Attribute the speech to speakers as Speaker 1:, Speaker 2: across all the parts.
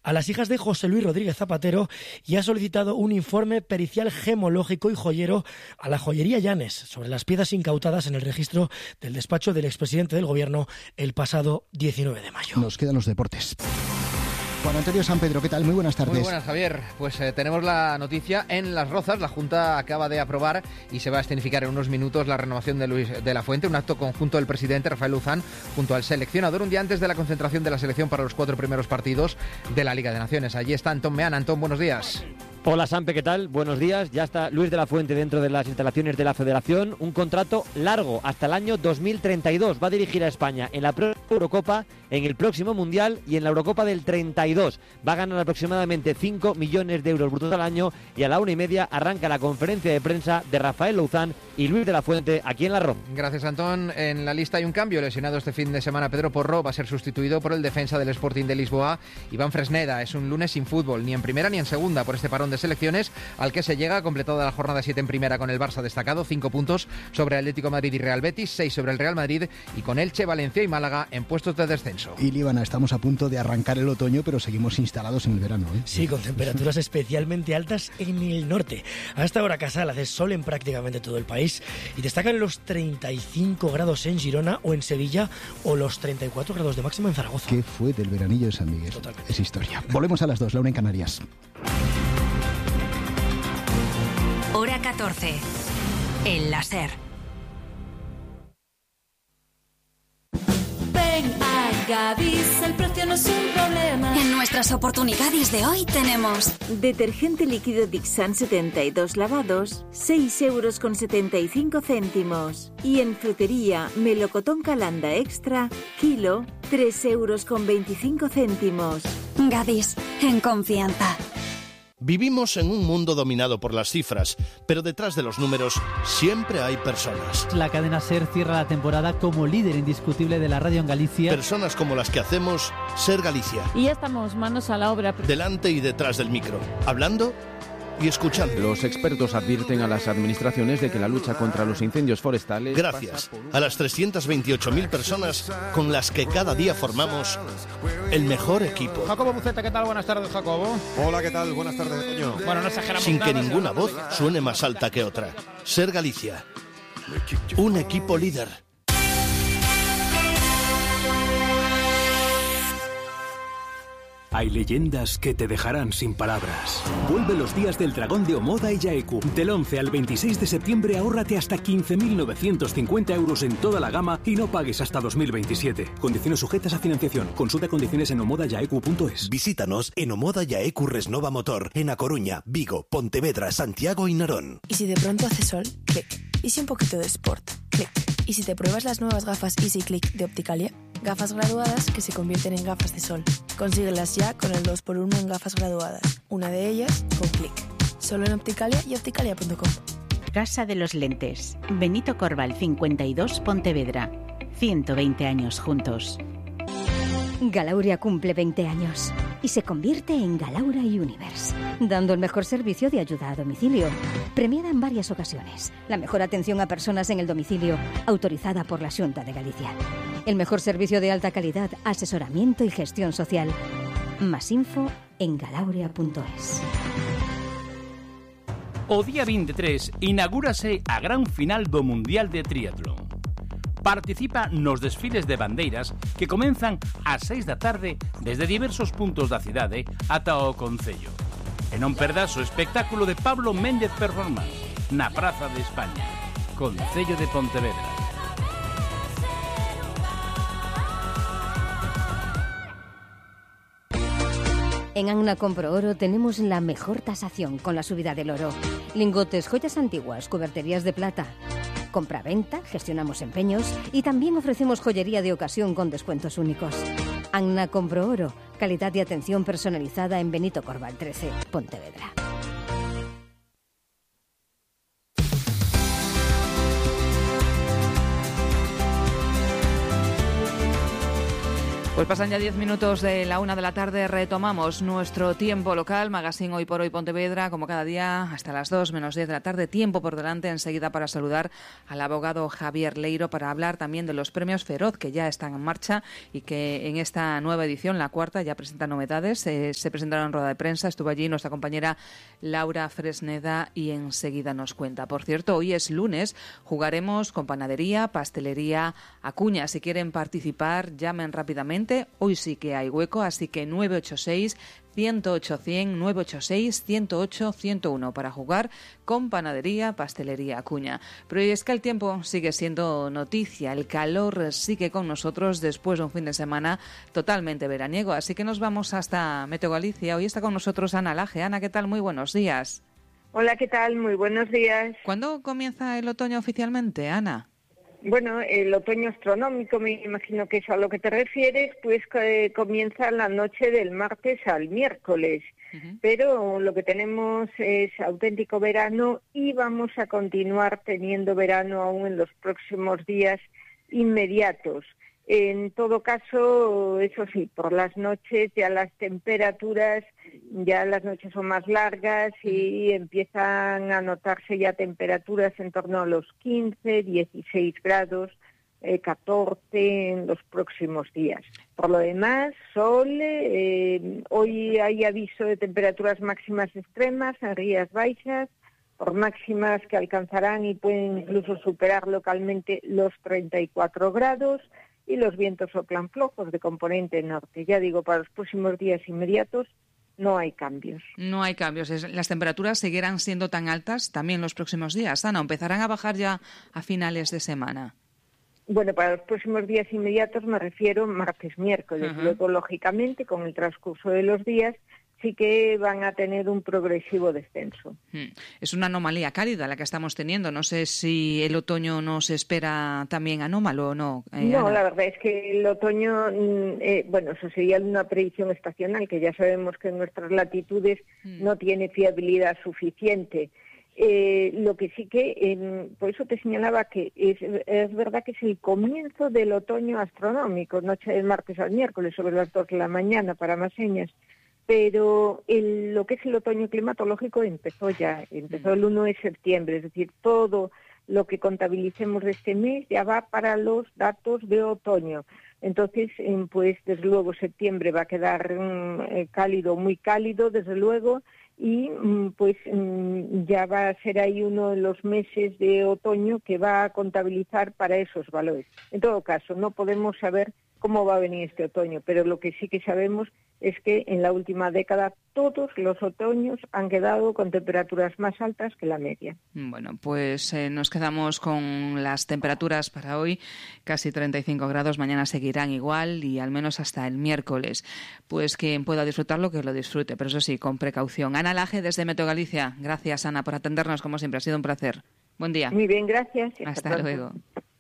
Speaker 1: a las hijas de José Luis Rodríguez Zapatero y ha solicitado un informe pericial gemológico y joyero a la joyería Llanes sobre las piezas incautadas en el registro del despacho del expresidente del Gobierno el pasado 19 de mayo.
Speaker 2: Nos quedan los deportes. Juan Antonio San Pedro, ¿qué tal? Muy buenas tardes.
Speaker 3: Muy buenas, Javier. Pues tenemos la noticia en Las Rozas. La Junta acaba de aprobar y se va a escenificar en unos minutos la renovación de Luis de la Fuente, un acto conjunto del presidente Rafael Luzán junto al seleccionador un día antes de la concentración de la selección para los 4 primeros partidos de la Liga de Naciones. Allí está Antón Meán. Antón, buenos días.
Speaker 4: Hola Sampe, ¿qué tal? Buenos días. Ya está Luis de la Fuente dentro de las instalaciones de la Federación. Un contrato largo hasta el año 2032. Va a dirigir a España en la Eurocopa, en el próximo Mundial y en la Eurocopa del 32. Va a ganar aproximadamente 5 millones de euros brutos al año y a la 1:30 arranca la conferencia de prensa de Rafael Luzán y Luis de la Fuente aquí en La Roza.
Speaker 3: Gracias, Antón. En la lista hay un cambio. Lesionado este fin de semana Pedro Porro va a ser sustituido por el defensa del Sporting de Lisboa, Iván Fresneda. Es un lunes sin fútbol, ni en primera ni en segunda, por este parón de selecciones al que se llega, completada la jornada 7 en primera con el Barça destacado, 5 puntos sobre Atlético Madrid y Real Betis, 6 sobre el Real Madrid y con Elche, Valencia y Málaga en puestos de descenso.
Speaker 2: Y Líbana, estamos a punto de arrancar el otoño, pero seguimos instalados en el verano, ¿eh?
Speaker 1: Sí, con temperaturas especialmente altas en el norte. A esta hora Casal hace sol en prácticamente todo el país y destacan los 35 grados en Girona o en Sevilla o los 34 grados de máxima en Zaragoza.
Speaker 2: ¿Qué fue del veranillo de San Miguel?
Speaker 1: Totalmente.
Speaker 2: Es historia. Volvemos a las 2, la 1 en Canarias.
Speaker 5: Hora 14. El láser.
Speaker 6: Ven a Gadis, el precio no es un problema.
Speaker 5: En nuestras oportunidades de hoy tenemos
Speaker 7: detergente líquido Dixan 72 lavados, 6,75 €. Y en frutería, melocotón Calanda Extra, kilo, 3,25 €.
Speaker 5: Gadis, en confianza.
Speaker 8: Vivimos en un mundo dominado por las cifras, pero detrás de los números siempre hay personas.
Speaker 9: La cadena SER cierra la temporada como líder indiscutible de la radio en Galicia.
Speaker 8: Personas como las que hacemos Ser Galicia.
Speaker 10: Y ya estamos manos a la obra.
Speaker 8: Delante y detrás del micro, hablando y escuchando.
Speaker 11: Los expertos advierten a las administraciones de que la lucha contra los incendios forestales...
Speaker 8: Gracias a las 328.000 personas con las que cada día formamos el mejor equipo.
Speaker 12: Jacobo Buceta, ¿qué tal? Buenas tardes, Jacobo.
Speaker 13: Hola, ¿qué tal? Buenas tardes, Toño.
Speaker 12: Bueno, no exageramos
Speaker 8: Sin
Speaker 12: nada,
Speaker 8: que ninguna voz suene más alta que otra. Ser Galicia. Un equipo líder.
Speaker 14: Hay leyendas que te dejarán sin palabras. Vuelve los días del dragón de Omoda y Yaeku. Del 11 al 26 de septiembre ahórrate hasta 15.950 € en toda la gama y no pagues hasta 2027. Condiciones sujetas a financiación. Consulta condiciones en omodayaeku.es.
Speaker 15: Visítanos en Omoda Yaeku Resnova Motor, en A Coruña, Vigo, Pontevedra, Santiago y Narón.
Speaker 16: ¿Y si de pronto hace sol? Clic. ¿Y si un poquito de sport? Clic. ¿Y si te pruebas las nuevas gafas Easy Click de Opticalia? Gafas graduadas que se convierten en gafas de sol. Consíguelas ya con el 2x1 en gafas graduadas. Una de ellas con clic. Solo en Opticalia y opticalia.com.
Speaker 17: Casa de los Lentes. Benito Corval 52, Pontevedra. 120 años juntos.
Speaker 18: Galauria cumple 20 años y se convierte en Galaura Universe, dando el mejor servicio de ayuda a domicilio. Premiada en varias ocasiones. La mejor atención a personas en el domicilio, autorizada por la Xunta de Galicia. El mejor servicio de alta calidad, asesoramiento y gestión social. Más info en galauria.es.
Speaker 19: O día 23 inaugúrase a gran final do Mundial de Triatlón. Participa nos desfiles de bandeiras que comenzan ás 6 da tarde desde diversos puntos da cidade ata o concello. E non perdas o espectáculo de Pablo Méndez Performance na Praza de España, Concello de Pontevedra.
Speaker 18: En Anna Compro Oro tenemos la mejor tasación con la subida del oro. Lingotes, joyas antiguas, cuberterías de plata. Compra-venta, gestionamos empeños y también ofrecemos joyería de ocasión con descuentos únicos. Anna Compro Oro, calidad y atención personalizada en Benito Corval 13, Pontevedra.
Speaker 20: Pues pasan ya 10 minutos de la 1 de la tarde, retomamos nuestro tiempo local, Magazine Hoy por Hoy Pontevedra, como cada día, hasta las 2 menos 10 de la tarde, tiempo por delante enseguida para saludar al abogado Javier Leiro para hablar también de los premios Feroz, que ya están en marcha y que en esta nueva edición, la cuarta, ya presentan novedades, se presentaron en rueda de prensa, estuvo allí nuestra compañera Laura Fresneda y enseguida nos cuenta. Por cierto, hoy es lunes, jugaremos con Panadería, Pastelería Acuña. Si quieren participar, llamen rápidamente. Hoy sí que hay hueco, así que 986 108 100, 986 108 101 para jugar con Panadería, Pastelería Acuña. Pero es que el tiempo sigue siendo noticia, el calor sigue con nosotros después de un fin de semana totalmente veraniego, así que nos vamos hasta Meteo Galicia. Hoy está con nosotros Ana Laje. Ana, ¿qué tal? Muy buenos días.
Speaker 21: Hola, ¿qué tal? Muy buenos días.
Speaker 20: ¿Cuándo comienza el otoño oficialmente, Ana?
Speaker 21: Bueno, el otoño astronómico, me imagino que es a lo que te refieres, pues comienza la noche del martes al miércoles, pero lo que tenemos es auténtico verano y vamos a continuar teniendo verano aún en los próximos días inmediatos. En todo caso, eso sí, por las noches ya las temperaturas, ya las noches son más largas y empiezan a notarse ya temperaturas en torno a los 15, 16 grados, 14 en los próximos días. Por lo demás, sol, hoy hay aviso de temperaturas máximas extremas en Rías Baixas, por máximas que alcanzarán y pueden incluso superar localmente los 34 grados, y los vientos soplan flojos de componente norte. Ya digo, para los próximos días inmediatos no hay cambios.
Speaker 20: No hay cambios. Las temperaturas seguirán siendo tan altas también los próximos días. Ana, ¿empezarán a bajar ya a finales de semana?
Speaker 21: Bueno, para los próximos días inmediatos me refiero martes, miércoles. Luego, lógicamente, con el transcurso de los días, sí que van a tener un progresivo descenso.
Speaker 20: Es una anomalía cálida la que estamos teniendo. No sé si el otoño nos espera también anómalo o no.
Speaker 21: No, la verdad es que el otoño, bueno, eso sería una predicción estacional, que ya sabemos que en nuestras latitudes no tiene fiabilidad suficiente. Lo que sí que, por eso te señalaba que es verdad que es el comienzo del otoño astronómico, noche del martes al miércoles, sobre las 2 de la mañana para más señas. Pero lo que es el otoño climatológico empezó el 1 de septiembre, es decir, todo lo que contabilicemos de este mes ya va para los datos de otoño. Entonces, pues desde luego septiembre va a quedar cálido, muy cálido, desde luego, y pues ya va a ser ahí uno de los meses de otoño que va a contabilizar para esos valores. En todo caso, no podemos saber cómo va a venir este otoño, pero lo que sí que sabemos es que en la última década todos los otoños han quedado con temperaturas más altas que la media.
Speaker 20: Bueno, pues nos quedamos con las temperaturas para hoy, casi 35 grados, mañana seguirán igual y al menos hasta el miércoles. Pues quien pueda disfrutarlo, que lo disfrute, pero eso sí, con precaución. Ana Laje, desde Meteo Galicia. Gracias, Ana, por atendernos, como siempre, ha sido un placer. Buen día.
Speaker 21: Muy bien, gracias.
Speaker 20: Hasta luego.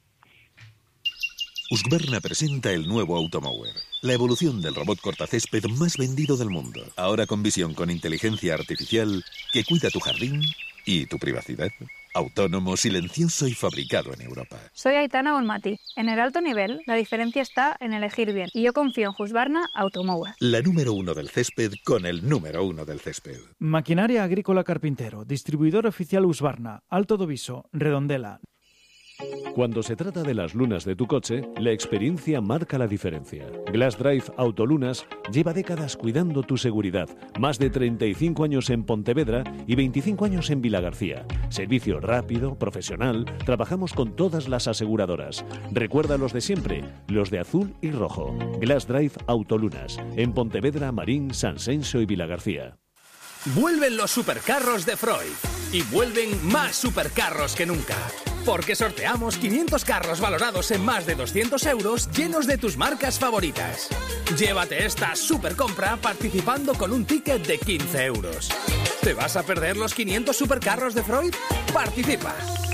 Speaker 22: Husqvarna presenta el nuevo Automower, la evolución del robot cortacésped más vendido del mundo. Ahora con visión con inteligencia artificial que cuida tu jardín y tu privacidad. Autónomo, silencioso y fabricado en Europa.
Speaker 23: Soy Aitana Bonmati. En el alto nivel, la diferencia está en elegir bien. Y yo confío en Husqvarna Automower.
Speaker 22: La número 1 del césped con el número 1 del césped.
Speaker 24: Maquinaria Agrícola Carpintero. Distribuidor oficial Husqvarna. Alto do Viso. Redondela.
Speaker 25: Cuando se trata de las lunas de tu coche, la experiencia marca la diferencia. Glass Drive Autolunas lleva décadas cuidando tu seguridad. Más de 35 años en Pontevedra y 25 años en Vilagarcía. Servicio rápido, profesional, trabajamos con todas las aseguradoras. Recuerda los de siempre, los de azul y rojo. Glass Drive Autolunas, en Pontevedra, Marín, Sanxenxo y Vilagarcía.
Speaker 26: Vuelven los supercarros de Freud y vuelven más supercarros que nunca. Porque sorteamos 500 carros valorados en más de 200 euros llenos de tus marcas favoritas. Llévate esta supercompra participando con un ticket de 15 euros. ¿Te vas a perder los 500 supercarros de Freud? ¡Participa!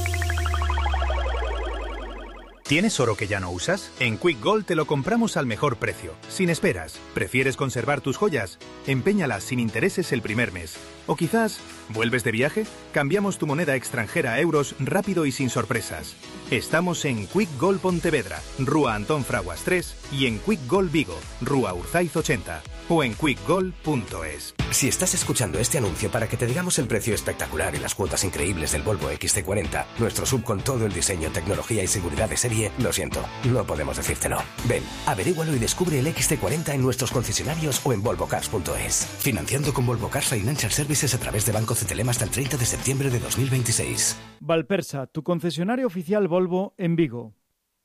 Speaker 27: ¿Tienes oro que ya no usas? En Quick Gold te lo compramos al mejor precio, sin esperas. ¿Prefieres conservar tus joyas? Empeñalas sin intereses el primer mes. O quizás, ¿vuelves de viaje? Cambiamos tu moneda extranjera a euros rápido y sin sorpresas. Estamos en Quick Gold Pontevedra, Rúa Antón Fraguas 3 y en Quick Gold Vigo, Rúa Urzaiz 80 o en quickgold.es.
Speaker 1: Si estás escuchando este anuncio para que te digamos el precio espectacular y las cuotas increíbles del Volvo XC40, nuestro SUV con todo el diseño, tecnología y seguridad de serie, lo siento, no podemos decírtelo. Ven, averígualo y descubre el XC40 en nuestros concesionarios o en volvocars.es. Financiando con Volvo Cars Financial Services a través de Banco Cetelem hasta el 30 de septiembre de 2026.
Speaker 24: Valpersa, tu concesionario oficial Volvo en Vigo.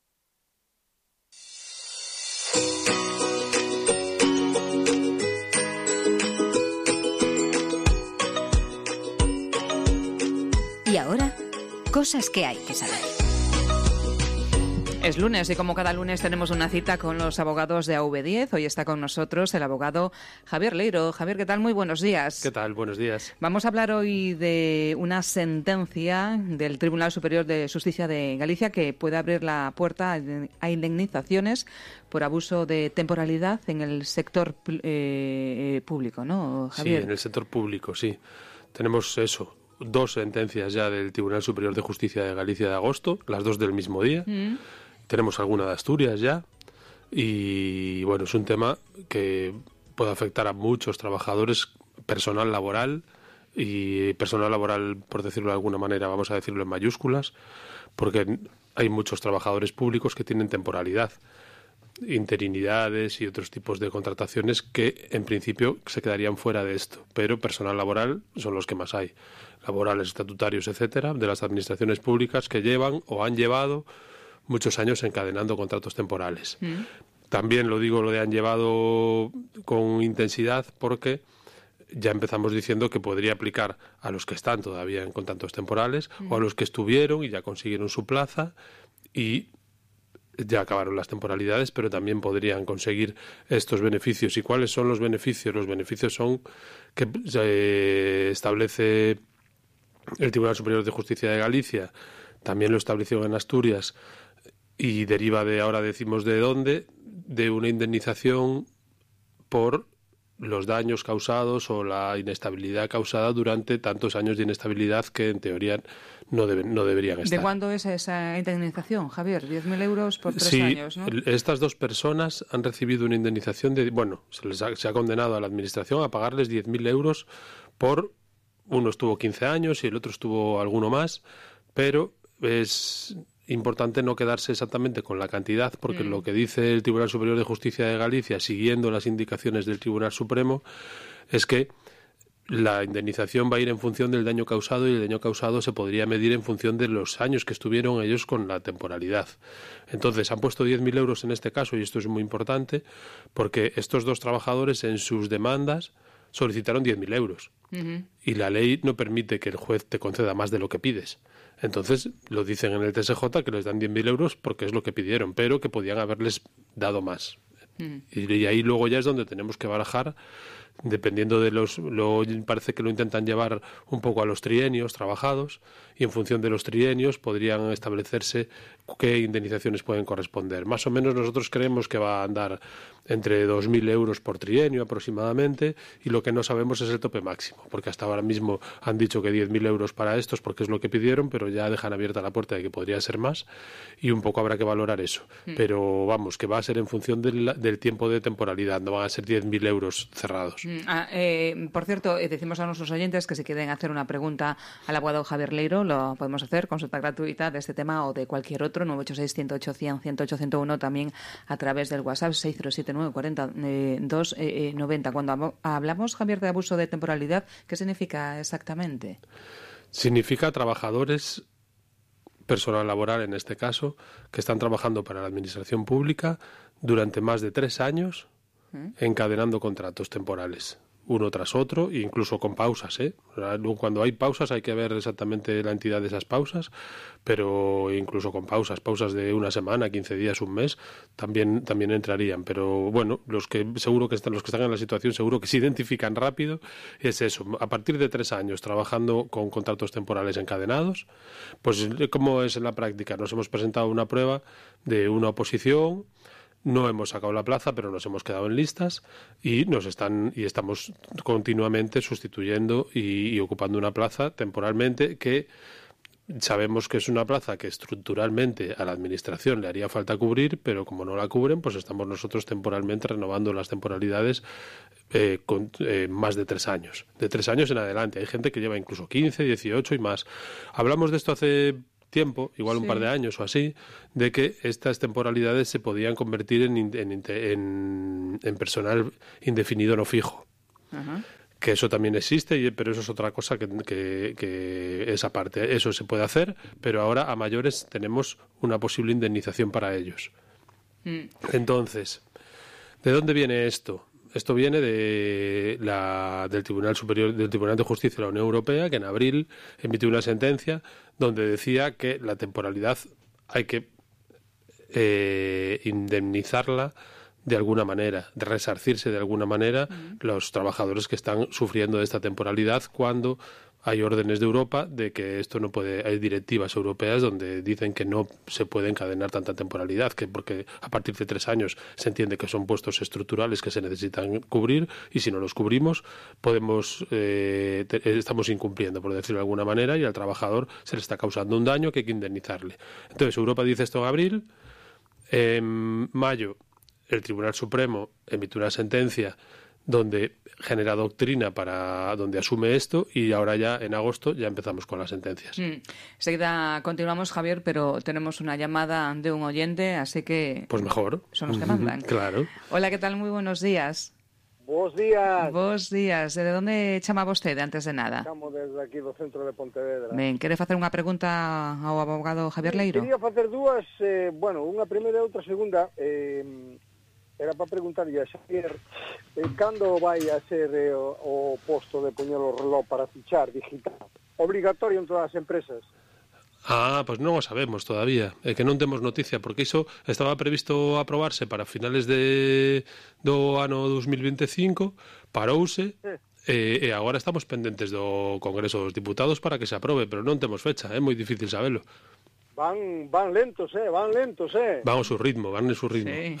Speaker 17: Y ahora, cosas que hay que saber.
Speaker 20: Es lunes y como cada lunes tenemos una cita con los abogados de AV10. Hoy está con nosotros el abogado Javier Leiro. Javier, ¿qué tal? Muy buenos días.
Speaker 2: ¿Qué tal? Buenos días.
Speaker 20: Vamos a hablar hoy de una sentencia del Tribunal Superior de Justicia de Galicia que puede abrir la puerta a indemnizaciones por abuso de temporalidad en el sector público, ¿no, Javier?
Speaker 2: Sí, en el sector público, sí. Tenemos eso. 2 sentencias ya del Tribunal Superior de Justicia de Galicia de agosto, las 2 del mismo día. Tenemos alguna de Asturias ya. Y bueno, es un tema que puede afectar a muchos trabajadores, personal laboral, por decirlo de alguna manera, vamos a decirlo en mayúsculas, porque hay muchos trabajadores públicos que tienen temporalidad, interinidades y otros tipos de contrataciones que en principio se quedarían fuera de esto, pero personal laboral son los que más hay, laborales, estatutarios, etcétera, de las administraciones públicas que llevan o han llevado muchos años encadenando contratos temporales. También lo de han llevado con intensidad porque ya empezamos diciendo que podría aplicar a los que están todavía en contratos temporales o a los que estuvieron y ya consiguieron su plaza y ya acabaron las temporalidades, pero también podrían conseguir estos beneficios. ¿Y cuáles son los beneficios? Los beneficios son que se establece el Tribunal Superior de Justicia de Galicia, también lo estableció en Asturias y deriva de, ahora decimos de dónde, de una indemnización por los daños causados o la inestabilidad causada durante tantos años de inestabilidad que en teoría no deberían estar.
Speaker 20: ¿De cuándo es esa indemnización, Javier? 10.000 euros por 3 años, ¿no?
Speaker 2: Estas 2 personas han recibido una indemnización de... Bueno, se ha condenado a la Administración a pagarles 10.000 euros por... Uno estuvo 15 años y el otro estuvo alguno más, pero es importante no quedarse exactamente con la cantidad, porque lo que dice el Tribunal Superior de Justicia de Galicia, siguiendo las indicaciones del Tribunal Supremo, es que la indemnización va a ir en función del daño causado y el daño causado se podría medir en función de los años que estuvieron ellos con la temporalidad. Entonces, han puesto 10.000 euros en este caso y esto es muy importante porque estos 2 trabajadores en sus demandas solicitaron 10.000 euros y la ley no permite que el juez te conceda más de lo que pides. Entonces, lo dicen en el TSJ que les dan 10.000 euros porque es lo que pidieron, pero que podían haberles dado más. Y ahí luego ya es donde tenemos que barajar, dependiendo de parece que lo intentan llevar un poco a los trienios trabajados y en función de los trienios podrían establecerse qué indemnizaciones pueden corresponder. Más o menos nosotros creemos que va a andar entre 2.000 euros por trienio aproximadamente y lo que no sabemos es el tope máximo, porque hasta ahora mismo han dicho que 10.000 euros para estos porque es lo que pidieron, pero ya dejan abierta la puerta de que podría ser más y un poco habrá que valorar eso. Pero vamos, que va a ser en función del tiempo de temporalidad, no van a ser 10.000 euros cerrados.
Speaker 20: Por cierto, decimos a nuestros oyentes que si quieren hacer una pregunta al abogado Javier Leiro, lo podemos hacer, consulta gratuita de este tema o de cualquier otro, 986-108-100, 108-101, también a través del WhatsApp 607-940-290. Cuando hablamos, Javier, de abuso de temporalidad, ¿qué significa exactamente?
Speaker 2: Significa trabajadores, personal laboral en este caso, que están trabajando para la administración pública durante más de 3 años encadenando contratos temporales, uno tras otro, e incluso con pausas, Cuando hay pausas hay que ver exactamente la entidad de esas pausas, pero incluso con pausas de una semana, 15 días, un mes, también entrarían. Pero bueno, los que están en la situación seguro que se identifican rápido, es eso, a partir de 3 años trabajando con contratos temporales encadenados, pues como es en la práctica, nos hemos presentado una prueba de una oposición. No hemos sacado la plaza, pero nos hemos quedado en listas y estamos continuamente sustituyendo y ocupando una plaza temporalmente que sabemos que es una plaza que estructuralmente a la Administración le haría falta cubrir, pero como no la cubren, pues estamos nosotros temporalmente renovando las temporalidades con más de 3 años. De 3 años en adelante. Hay gente que lleva incluso 15, 18 y más. Hablamos de esto hace tiempo, igual un par de años o así, de que estas temporalidades se podían convertir en personal indefinido no fijo. Ajá. Que eso también existe, pero eso es otra cosa que es aparte. Eso se puede hacer, pero ahora a mayores tenemos una posible indemnización para ellos. Entonces, ¿de dónde viene esto? Esto viene del Tribunal Superior, del Tribunal de Justicia de la Unión Europea, que en abril emitió una sentencia donde decía que la temporalidad hay que indemnizarla de alguna manera, de resarcirse de alguna manera los trabajadores que están sufriendo de esta temporalidad cuando hay órdenes de Europa de que esto no puede, hay directivas europeas donde dicen que no se puede encadenar tanta temporalidad, que porque a partir de 3 años se entiende que son puestos estructurales que se necesitan cubrir y si no los cubrimos podemos estamos incumpliendo, por decirlo de alguna manera, y al trabajador se le está causando un daño que hay que indemnizarle. Entonces Europa dice esto en abril, en mayo el Tribunal Supremo emite una sentencia donde genera doctrina donde asume esto y ahora ya en agosto ya empezamos con las sentencias.
Speaker 20: Enseguida continuamos, Javier, pero tenemos una llamada de un oyente, así que...
Speaker 2: Pues mejor.
Speaker 20: Son los que mandan.
Speaker 2: Claro.
Speaker 20: Hola, ¿qué tal? Muy buenos días.
Speaker 3: Bos días.
Speaker 20: Bos días. De onde chama vostede, antes de nada?
Speaker 3: Chamo desde aquí do centro de Pontevedra.
Speaker 20: Ben, quere facer unha pregunta ao abogado Javier Leiro?
Speaker 3: Quería facer dúas, unha primeira e outra segunda. Era para preguntarlle a Xavier cando vai a ser o posto de poñer o reloj para fichar digital obrigatorio en todas as empresas.
Speaker 2: Pois non o sabemos todavía, é que non temos noticia, porque iso estaba previsto aprobarse para finales do ano 2025, parouse, e agora estamos pendentes do Congreso dos Diputados para que se aprobe, pero non temos fecha, é moi difícil sabelo.
Speaker 3: Van lentos, van lentos,
Speaker 2: Van ao seu ritmo, van en seu ritmo.
Speaker 20: Sí.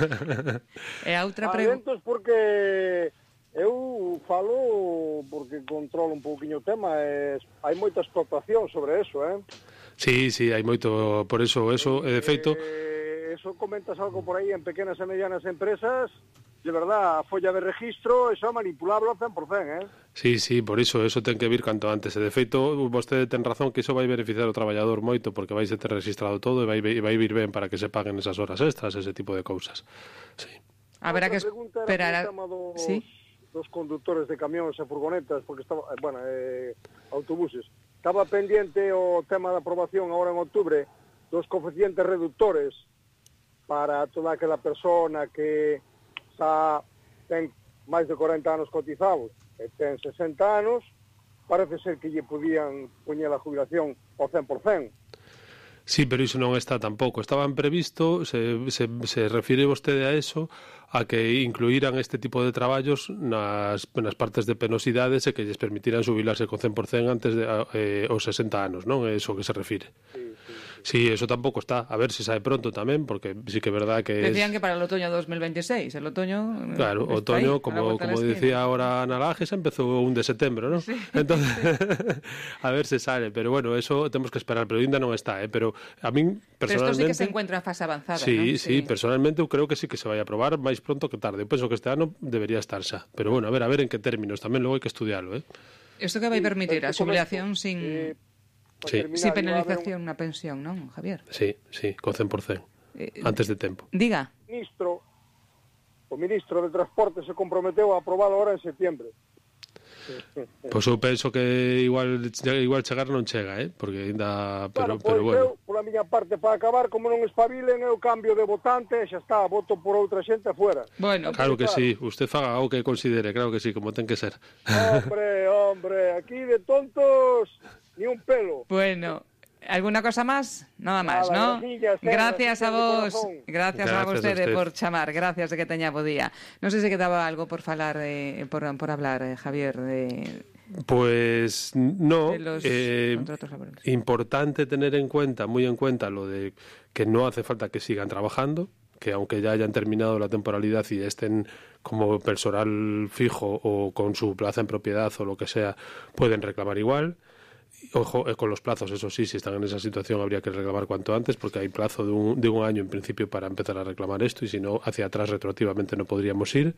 Speaker 20: E a outra
Speaker 3: pregunta... lentos porque eu falo porque controlo un pouquiño o tema, hai moita explotación sobre eso,
Speaker 2: Sí, hai moito, por eso, de feito...
Speaker 3: Eso comentas algo por aí en pequenas e medianas empresas, de verdad, a folla de registro, eso é manipulable ao 100%,
Speaker 2: Sí, por iso ten que vir canto antes. E de feito, vostede ten razón que iso vai beneficiar o traballador moito, porque vais a ter registrado todo e vai vir ben para que se paguen esas horas extras, ese tipo de cousas. Sí.
Speaker 20: Haberá que esperar
Speaker 3: dos conductores de camións e furgonetas, porque estaba, autobuses. Estaba pendiente o tema da aprobación agora en outubro dos coeficientes reductores para toda aquela persona que xa ten máis de 40 anos cotizados e ten 60 anos, parece ser que lle podían poñer a jubilación ao 100%.
Speaker 2: Sí, pero iso non está tampouco. Estaban previsto, se refire vostede a eso, a que incluíran este tipo de traballos nas partes de penosidades e que lles permitiran xubilarse con 100% antes de os 60 anos, non? É iso que se refire. Sí, eso tampouco está. A ver se sae pronto tamén, porque sí que é verdad que
Speaker 20: decían que para el otoño 2026, el otoño...
Speaker 2: Claro, otoño, como decía ahora Ana Lajes, empezou 1 de setembro, ¿no? Sí. Entonces, a ver se sale, pero bueno, eso temos que esperar, pero ainda non está, pero a min, personalmente...
Speaker 20: Pero isto sí que se encuentra en fase avanzada,
Speaker 2: sí,
Speaker 20: ¿no?
Speaker 2: Sí, personalmente eu creo que sí que se vai a aprobar máis pronto que tarde. Eu penso que este ano debería estar xa, pero bueno, a ver en que términos, tamén logo hai que estudiarlo,
Speaker 20: Isto que vai permitir a xubilación sin... Sin penalización na pensión, non, Javier?
Speaker 2: Sí, con 100%, antes de tempo.
Speaker 20: Diga.
Speaker 3: O ministro de Transporte se comprometeu a aprobar ahora en septiembre.
Speaker 2: Pois eu penso que igual chegar non chega, porque ainda... Pero
Speaker 3: bueno. Eu, pola miña parte, para acabar, como non espabilen, eu cambio de votante e xa está, voto por outra xente afuera.
Speaker 20: Bueno,
Speaker 2: claro que sí, usted faga o que considere, claro que sí, como ten que ser.
Speaker 3: Hombre, aquí de tontos... Ni un pelo.
Speaker 20: Bueno, ¿alguna cosa más? Nada más, ¿no? Gracias a vos. Gracias a vostede por chamar. Gracias de que teña bo día. Non sei se quedaba algo por falar, por hablar, Javier, de...
Speaker 2: Pues no,
Speaker 20: importante
Speaker 2: tener muy en cuenta lo de que no hace falta que sigan trabajando, que aunque ya hayan terminado la temporalidad y estén como personal fijo o con su plaza en propiedad o lo que sea, pueden reclamar igual. Ojo con los plazos, eso sí, si están en esa situación habría que reclamar cuanto antes, porque hay plazo de un año en principio para empezar a reclamar esto, y si no, hacia atrás retroactivamente no podríamos ir.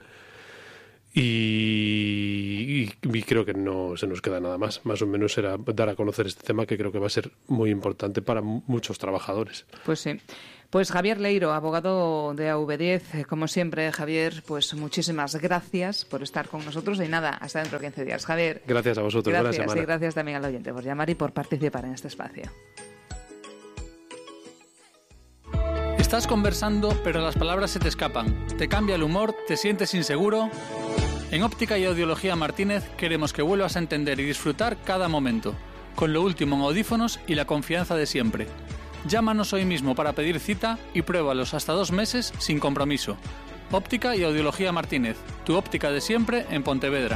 Speaker 2: Y creo que no se nos queda nada más. Más o menos era dar a conocer este tema, que creo que va a ser muy importante para muchos trabajadores.
Speaker 20: Pues sí. Pues Javier Leiro, abogado de AV10, como siempre, Javier, pues muchísimas gracias por estar con nosotros y nada, hasta dentro de 15 días. Javier.
Speaker 2: Gracias a vosotros, buena semana.
Speaker 20: Y gracias también al oyente por llamar y por participar en este espacio.
Speaker 4: Estás conversando, pero las palabras se te escapan. Te cambia el humor, te sientes inseguro. En Óptica y Audiología Martínez queremos que vuelvas a entender y disfrutar cada momento, con lo último en audífonos y la confianza de siempre. Llámanos hoy mismo para pedir cita y pruébalos hasta 2 meses sin compromiso. Óptica y Audiología Martínez, tu óptica de siempre en Pontevedra.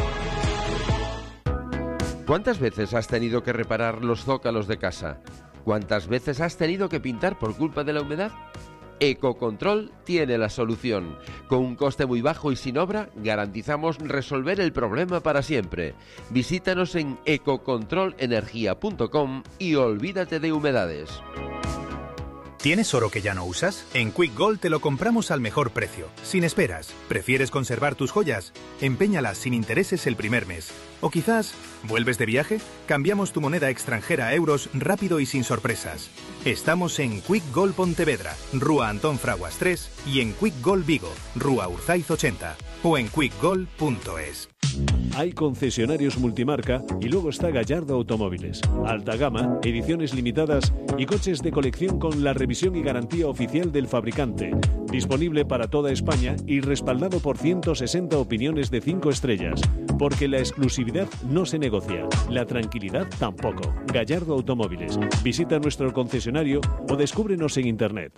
Speaker 5: ¿Cuántas veces has tenido que reparar los zócalos de casa? ¿Cuántas veces has tenido que pintar por culpa de la humedad? Ecocontrol tiene la solución. Con un coste muy bajo y sin obra, garantizamos resolver el problema para siempre. Visítanos en ecocontrolenergia.com y olvídate de humedades.
Speaker 27: ¿Tienes oro que ya no usas? En Quick Gold te lo compramos al mejor precio, sin esperas. ¿Prefieres conservar tus joyas? Empeñalas sin intereses el primer mes. ¿O quizás vuelves de viaje? Cambiamos tu moneda extranjera a euros rápido y sin sorpresas. Estamos en Quick Gold Pontevedra, Rúa Antón Fraguas 3, y en Quick Gold Vigo, Rúa Urzaiz 80, o en quickgold.es.
Speaker 25: Hay concesionarios multimarca y luego está Gallardo Automóviles. Alta gama, ediciones limitadas y coches de colección con la revisión y garantía oficial del fabricante. Disponible para toda España y respaldado por 160 opiniones de 5 estrellas. Porque la exclusividad no se negocia, la tranquilidad tampoco. Gallardo Automóviles. Visita nuestro concesionario o descúbrenos en internet.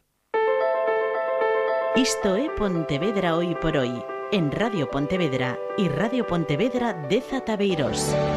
Speaker 17: Isto é Pontevedra hoy por hoy, en Radio Pontevedra y Radio Pontevedra de Zatabeirós.